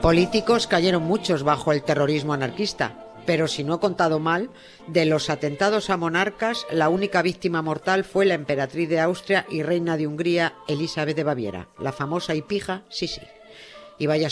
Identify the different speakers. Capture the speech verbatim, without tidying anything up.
Speaker 1: Políticos cayeron muchos bajo el terrorismo anarquista, pero si no he contado mal, de los atentados a monarcas, la única víctima mortal fue la emperatriz de Austria y reina de Hungría, Elizabeth de Baviera, la famosa y pija Sisi. Y vaya